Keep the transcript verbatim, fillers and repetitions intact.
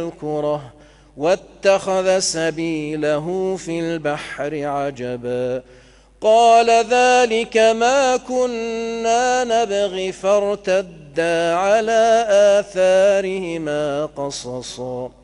الكرة واتخذ سبيله في البحر عجبا قال ذلك ما كنا نبغي فارتدا على آثارهما قصصا